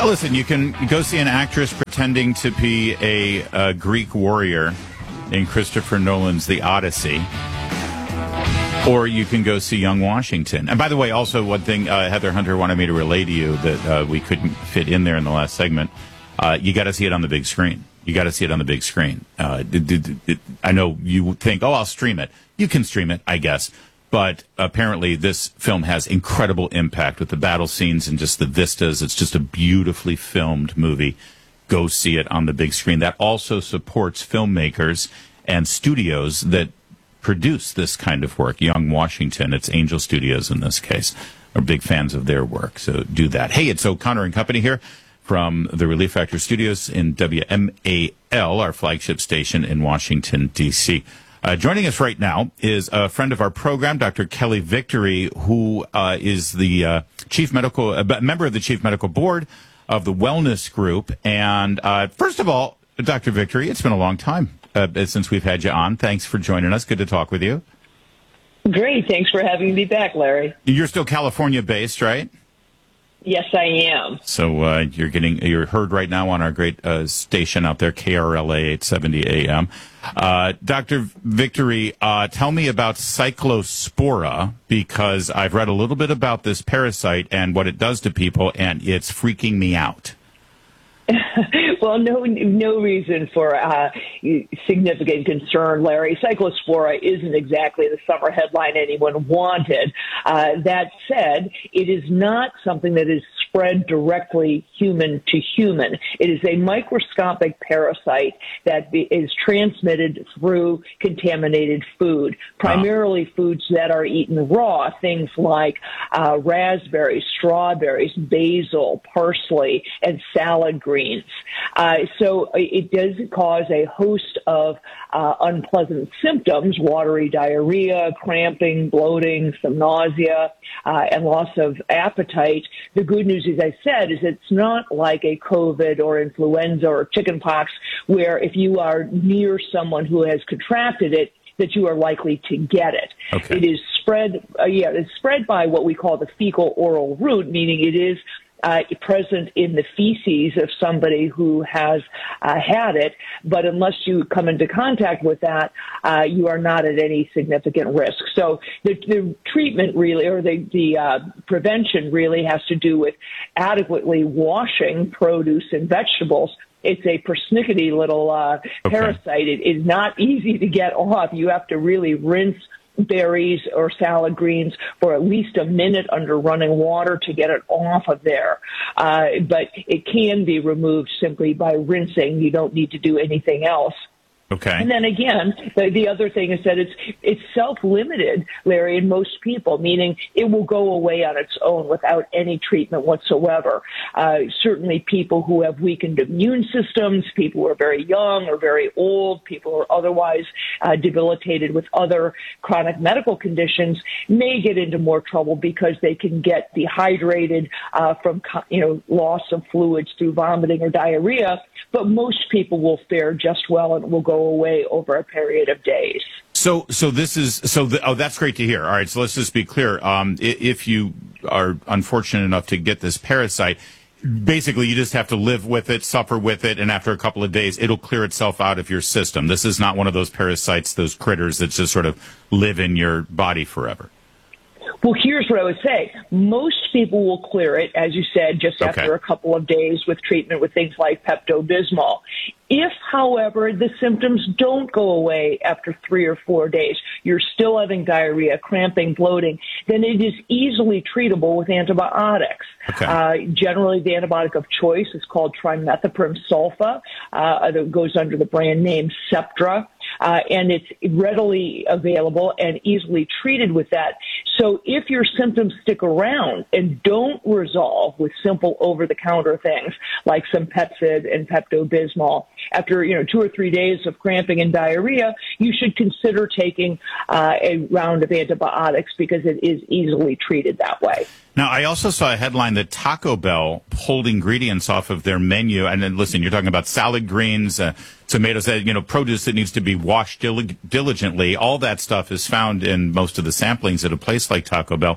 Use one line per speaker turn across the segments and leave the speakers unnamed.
listen, you can go see an actress pretending to be a Greek warrior in Christopher Nolan's The Odyssey. Or you can go see Young Washington. And by the way, also one thing Heather Hunter wanted me to relay to you that we couldn't fit in there in the last segment. You got to see it on the big screen. You got to see it on the big screen. I know you think, oh, I'll stream it. You can stream it, I guess. But apparently this film has incredible impact with the battle scenes and just the vistas. It's just a beautifully filmed movie. Go see it on the big screen. That also supports filmmakers and studios that produce this kind of work. Young Washington, it's Angel Studios in this case, are big fans of their work. So do that. Hey, it's O'Connor and Company here from the Relief Factor Studios in WMAL, our flagship station in Washington, D.C. Joining us right now is a friend of our program, Dr. Kelly Victory, who is the member of the Chief Medical Board of the Wellness Group. And first of all, Dr. Victory, it's been a long time since we've had you on. Thanks for joining us. Good to talk with you.
Great. Thanks for having me back, Larry.
You're still California-based, right?
Yes, I am.
So you're heard right now on our great station out there, KRLA 870 AM. Dr. Victory, tell me about Cyclospora, because I've read a little bit about this parasite and what it does to people, and it's freaking me out.
Well, no reason for significant concern, Larry. Cyclospora isn't exactly the summer headline anyone wanted. That said, it is not something that is spread directly human to human. It is a microscopic parasite that is transmitted through contaminated food, primarily foods that are eaten raw, things like raspberries, strawberries, basil, parsley, and salad greens. So it does cause a host of unpleasant symptoms: watery diarrhea, cramping, bloating, some nausea, and loss of appetite. The good news, as I said, is it's not like a COVID or influenza or chickenpox, where if you are near someone who has contracted it, that you are likely to get it.
Okay.
It is spread, it's spread by what we call the fecal oral route, meaning it is present in the feces of somebody who has had it, but unless you come into contact with that, you are not at any significant risk. So the treatment really, or the prevention really, has to do with adequately washing produce and vegetables. It's a persnickety little parasite. It is not easy to get off. You have to really rinse berries or salad greens for at least a minute under running water to get it off of there. But it can be removed simply by rinsing. You don't need to do anything else.
Okay.
And then again, the other thing is that it's self-limited, Larry, in most people, meaning it will go away on its own without any treatment whatsoever. Certainly people who have weakened immune systems, people who are very young or very old, people who are otherwise debilitated with other chronic medical conditions may get into more trouble because they can get dehydrated from loss of fluids through vomiting or diarrhea. But most people will fare just well and will go away over a period of days.
So that's great to hear. All right, so let's just be clear. If you are unfortunate enough to get this parasite, basically you just have to live with it, suffer with it, and after a couple of days, it'll clear itself out of your system. This is not one of those parasites, those critters that just sort of live in your body forever.
Well, here's what I would say. Most people will clear it, as you said, just after a couple of days with treatment with things like Pepto-Bismol. If, however, the symptoms don't go away after 3 or 4 days, you're still having diarrhea, cramping, bloating, then it is easily treatable with antibiotics.
Okay.
Generally, the antibiotic of choice is called trimethoprim sulfa. That goes under the brand name Septra. And it's readily available and easily treated with that. So if your symptoms stick around and don't resolve with simple over-the-counter things like some Pepcid and Pepto-Bismol, after 2 or 3 days of cramping and diarrhea, you should consider taking a round of antibiotics because it is easily treated that way.
Now, I also saw a headline that Taco Bell pulled ingredients off of their menu. And then, listen, you're talking about salad greens, tomatoes, produce that needs to be washed diligently. All that stuff is found in most of the samplings at a place like Taco Bell.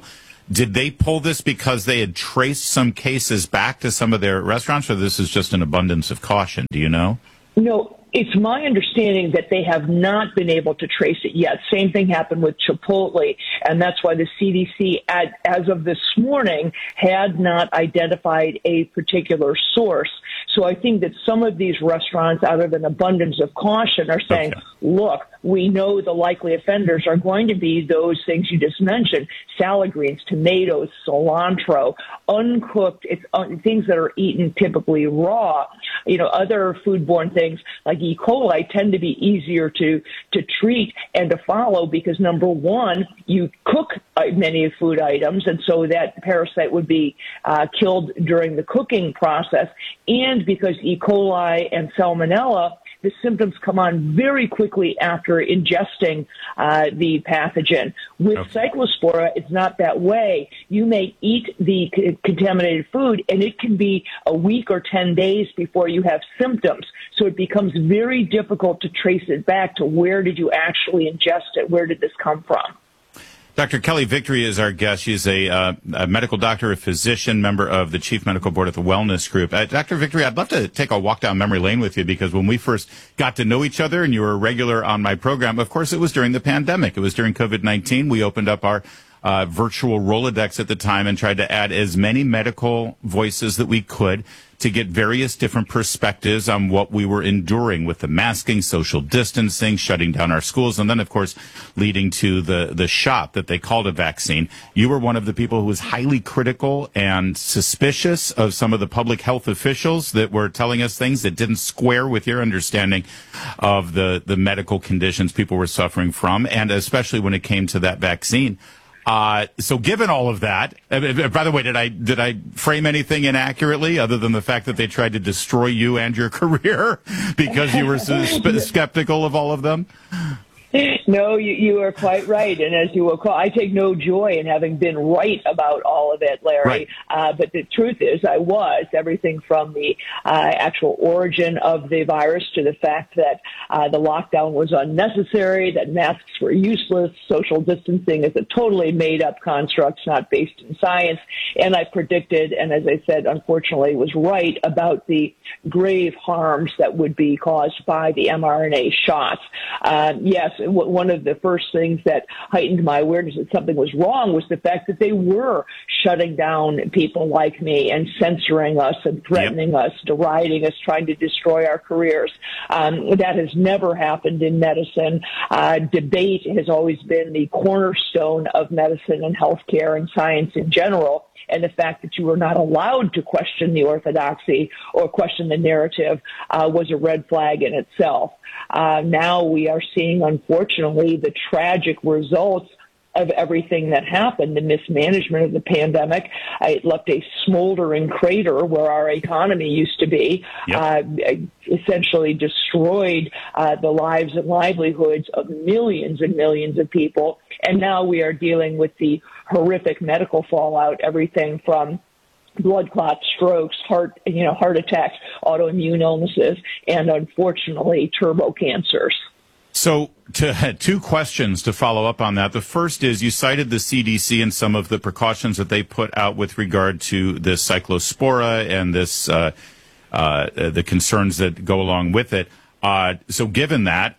Did they pull this because they had traced some cases back to some of their restaurants, or this is just an abundance of caution? Do you know?
No, it's my understanding that they have not been able to trace it yet. Same thing happened with Chipotle, and that's why the CDC, as of this morning, had not identified a particular source. So I think that some of these restaurants, out of an abundance of caution, are saying, look, we know the likely offenders are going to be those things you just mentioned: salad greens, tomatoes, cilantro, uncooked, things that are eaten typically raw. Other foodborne things like E. coli tend to be easier to treat and to follow because, number one, you cook many food items, and so that parasite would be killed during the cooking process, and because E. coli and salmonella, the symptoms come on very quickly after ingesting the pathogen. With Cyclospora, it's not that way. You may eat the contaminated food, and it can be a week or 10 days before you have symptoms. So it becomes very difficult to trace it back to where did you actually ingest it? Where did this come from?
Dr. Kelly Victory is our guest. She's a medical doctor, a physician, member of the Chief Medical Board at the Wellness Group. Dr. Victory, I'd love to take a walk down memory lane with you because when we first got to know each other and you were a regular on my program, of course, it was during the pandemic. It was during COVID-19. We opened up our virtual Rolodex at the time and tried to add as many medical voices that we could to get various different perspectives on what we were enduring with the masking, social distancing, shutting down our schools, and then, of course, leading to the shot that they called a vaccine. You were one of the people who was highly critical and suspicious of some of the public health officials that were telling us things that didn't square with your understanding of the medical conditions people were suffering from, and especially when it came to that vaccine. So given all of that, by the way, did I frame anything inaccurately other than the fact that they tried to destroy you and your career because you were skeptical of all of them?
No, you are quite right. And as you will call, I take no joy in having been right about all of it, Larry. Right. But the truth is I was. Everything from the actual origin of the virus to the fact that the lockdown was unnecessary, that masks were useless, social distancing is a totally made-up construct, not based in science. And I predicted, and as I said, unfortunately, was right about the grave harms that would be caused by the mRNA shots. Yes, one of the first things that heightened my awareness that something was wrong was the fact that they were shutting down people like me and censoring us and threatening us, deriding us, trying to destroy our careers. That has never happened in medicine. Debate has always been the cornerstone of medicine and healthcare and science in general. And the fact that you were not allowed to question the orthodoxy or question the narrative was a red flag in itself. Now we are seeing, unfortunately, the tragic results of everything that happened, the mismanagement of the pandemic. It left a smoldering crater where our economy used to be, essentially destroyed the lives and livelihoods of millions and millions of people. And now we are dealing with the horrific medical fallout, everything from blood clots, strokes, heart attacks, autoimmune illnesses, and unfortunately, turbo cancers.
So two questions to follow up on that. The first is you cited the CDC and some of the precautions that they put out with regard to this cyclospora and this the concerns that go along with it. So given that,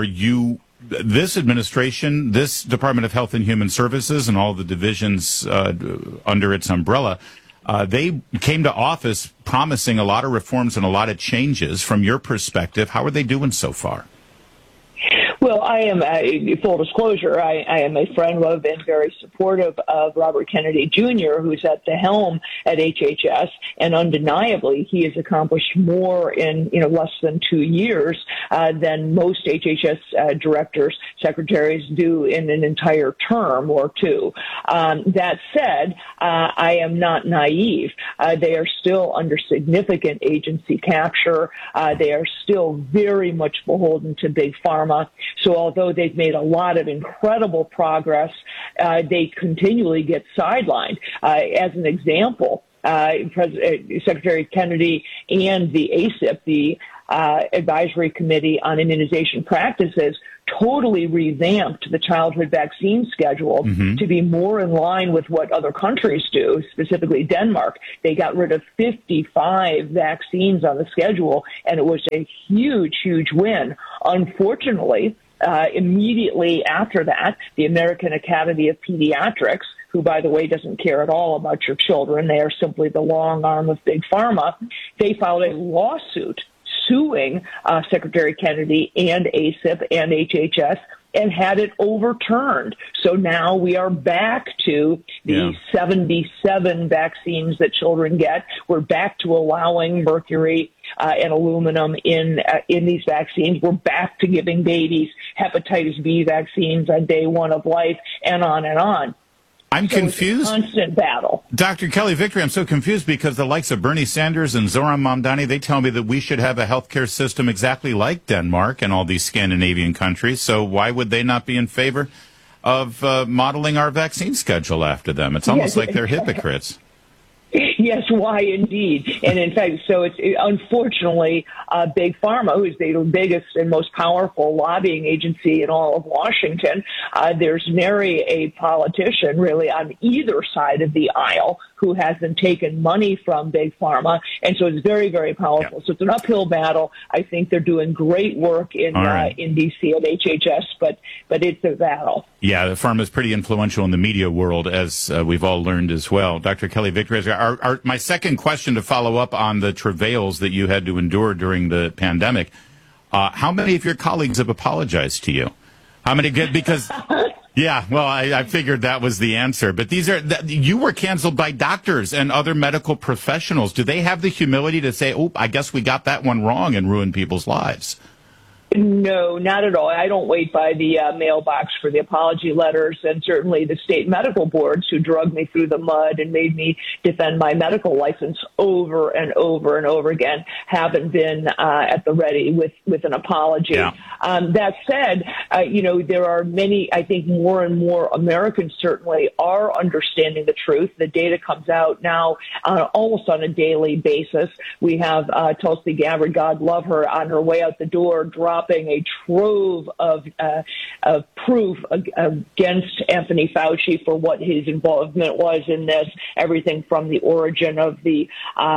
this administration, this Department of Health and Human Services and all the divisions under its umbrella, they came to office promising a lot of reforms and a lot of changes. From your perspective, how are they doing so far?
Well, I am, full disclosure, I am a friend of and very supportive of Robert Kennedy Jr., who's at the helm at HHS, and undeniably he has accomplished more in less than 2 years than most HHS directors, secretaries do in an entire term or two. That said, I am not naive. They are still under significant agency capture. They are still very much beholden to Big Pharma. So although they've made a lot of incredible progress, they continually get sidelined. As an example, Secretary Kennedy and the ACIP, the Advisory Committee on Immunization Practices, totally revamped the childhood vaccine schedule to be more in line with what other countries do, specifically Denmark. They got rid of 55 vaccines on the schedule, and it was a huge, huge win. Unfortunately, immediately after that, the American Academy of Pediatrics, who, by the way, doesn't care at all about your children, they are simply the long arm of Big Pharma, they filed a lawsuit suing Secretary Kennedy and ACIP and HHS and had it overturned. So now we are back to the 77 vaccines that children get. We're back to allowing mercury and aluminum in these vaccines. We're back to giving babies hepatitis B vaccines on day one of life, and on and on.
I'm confused.
It's a constant battle.
Dr. Kelly Victory, I'm so confused because the likes of Bernie Sanders and Zoran Mamdani, they tell me that we should have a healthcare system exactly like Denmark and all these Scandinavian countries. So why would they not be in favor of modeling our vaccine schedule after them? It's almost like they're hypocrites.
Yes, why indeed. And in fact, so it's unfortunately Big Pharma, who's the biggest and most powerful lobbying agency in all of Washington. There's nary a politician really on either side of the aisle who hasn't taken money from Big Pharma. And so it's very, very powerful. So it's an uphill battle. I think they're doing great work in D.C. at HHS, but it's a battle. Yeah,
the pharma is pretty influential in the media world, as we've all learned as well. Dr. Kelly Victory, my second question to follow up on the travails that you had to endure during the pandemic, how many of your colleagues have apologized to you? How many get, because... Yeah, well, I figured that was the answer. But you were canceled by doctors and other medical professionals. Do they have the humility to say, oh, I guess we got that one wrong and ruined people's lives? No, not at all. I don't wait by the mailbox for the apology letters, and certainly the state medical boards who dragged me through the mud and made me defend my medical license over and over and over again haven't been at the ready with an apology. Yeah. That said, there are many, I think more and more Americans certainly are understanding the truth. The data comes out now almost on a daily basis. We have Tulsi Gabbard, God love her, on her way out the door, dropping a trove of proof against Anthony Fauci for what his involvement was in this, everything from the origin of the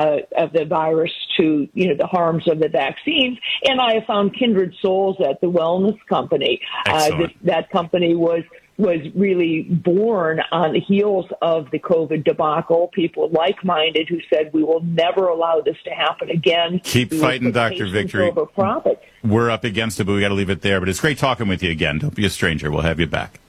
virus to the harms of the vaccines. And I have found kindred souls at the wellness company. That company was really born on the heels of the COVID debacle. People like-minded who said, we will never allow this to happen again. Keep fighting, Dr. Victory. We're up against it, but we got to leave it there. But it's great talking with you again. Don't be a stranger. We'll have you back.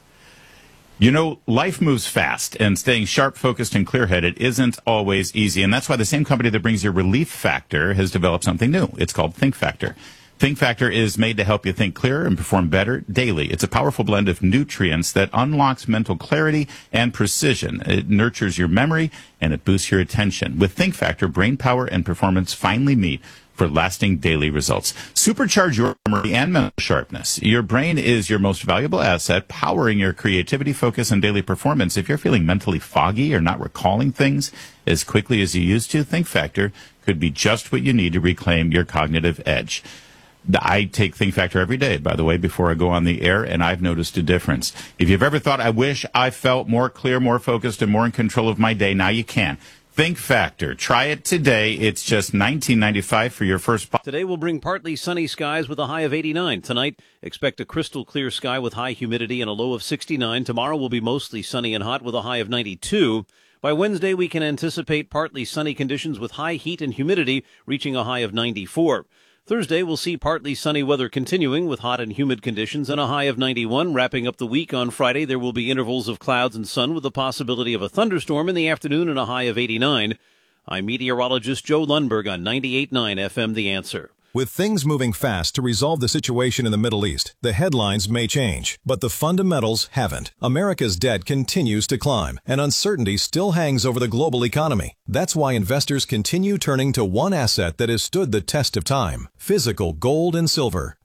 Life moves fast, and staying sharp, focused, and clear-headed isn't always easy. And that's why the same company that brings you Relief Factor has developed something new. It's called Think Factor. Think Factor is made to help you think clearer and perform better daily. It's a powerful blend of nutrients that unlocks mental clarity and precision. It nurtures your memory and it boosts your attention. With Think Factor, brain power and performance finally meet for lasting daily results. Supercharge your memory and mental sharpness. Your brain is your most valuable asset, powering your creativity, focus, and daily performance. If you're feeling mentally foggy or not recalling things as quickly as you used to, Think Factor could be just what you need to reclaim your cognitive edge. I take Think Factor every day, by the way, before I go on the air, and I've noticed a difference. If you've ever thought, I wish I felt more clear, more focused, and more in control of my day, now you can. Think Factor. Try it today. It's just $19.95 for your first box.
Today will bring partly sunny skies with a high of 89. Tonight, expect a crystal clear sky with high humidity and a low of 69. Tomorrow will be mostly sunny and hot with a high of 92. By Wednesday, we can anticipate partly sunny conditions with high heat and humidity reaching a high of 94. Thursday, we'll see partly sunny weather continuing with hot and humid conditions and a high of 91. Wrapping up the week on Friday, there will be intervals of clouds and sun with the possibility of a thunderstorm in the afternoon and a high of 89. I'm meteorologist Joe Lundberg on 98.9 FM The Answer.
With things moving fast to resolve the situation in the Middle East, the headlines may change, but the fundamentals haven't. America's debt continues to climb, and uncertainty still hangs over the global economy. That's why investors continue turning to one asset that has stood the test of time: physical gold and silver.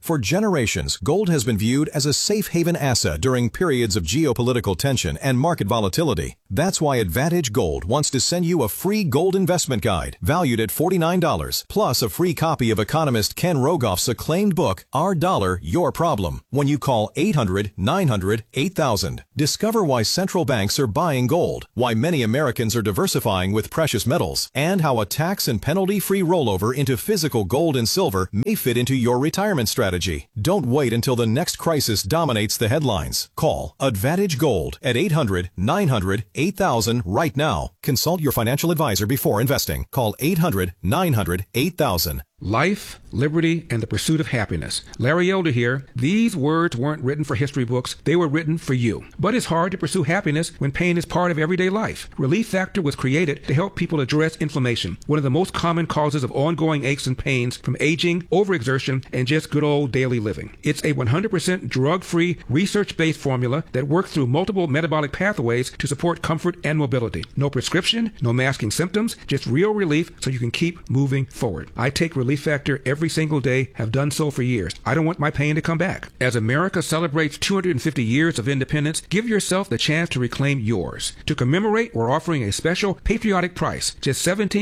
For generations, gold has been viewed as a safe haven asset during periods of geopolitical tension and market volatility. That's why Advantage Gold wants to send you a free gold investment guide valued at $49, plus a free copy of economist Ken Rogoff's acclaimed book, Our Dollar, Your Problem, when you call 800-900-8000. Discover why central banks are buying gold, why many Americans are diversifying with precious metals, and how a tax and penalty-free rollover into physical gold and silver may fit into your retirement strategy. Don't wait until the next crisis dominates the headlines. Call Advantage Gold at 800-900-8000 right now. Consult your financial advisor before investing. Call 800-900-8000.
Life, liberty, and the pursuit of happiness. Larry Elder here. These words weren't written for history books. They were written for you. But it's hard to pursue happiness when pain is part of everyday life. Relief Factor was created to help people address inflammation, one of the most common causes of ongoing aches and pains from aging, overexertion, and just good old daily living. It's a 100% drug-free, research-based formula that works through multiple metabolic pathways to support comfort and mobility. No prescription, no masking symptoms, just real relief so you can keep moving forward. I take Relief Factor every single day, have done so for years. I don't want my pain to come back. As America celebrates 250 years of independence, give yourself the chance to reclaim yours. To commemorate, we're offering a special patriotic price, just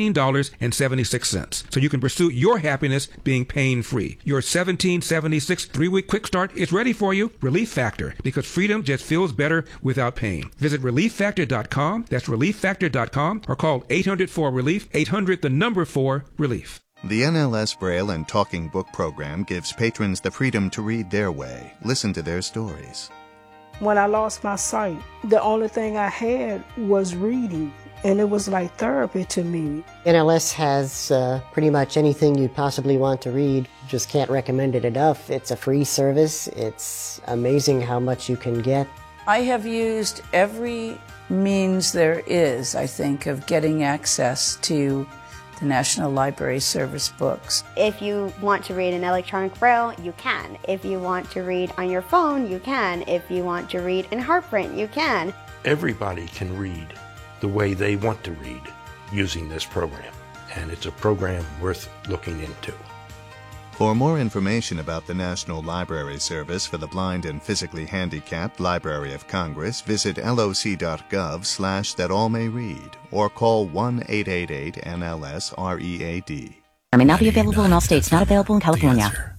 $17.76, so you can pursue your happiness being pain-free. Your $17.76 3-week quick start is ready for you. Relief Factor, because freedom just feels better without pain. Visit ReliefFactor.com, that's ReliefFactor.com, or call 800-4-RELIEF, 800-4-RELIEF.
The NLS Braille and Talking Book program gives patrons the freedom to read their way, listen to their stories.
When I lost my sight, the only thing I had was reading, and it was like therapy to me.
NLS has pretty much anything you possibly want to read. Just can't recommend it enough. It's a free service. It's amazing how much you can get.
I have used every means there is, I think, of getting access to the National Library Service books.
If you want to read in electronic braille, you can. If you want to read on your phone, you can. If you want to read in heartprint, you can.
Everybody can read the way they want to read using this program, and it's a program worth looking into.
For more information about the National Library Service for the Blind and Physically Handicapped Library of Congress, visit loc.gov/thatallmayread or call 1-888-NLS-READ.
May not be available in all states, not available in California.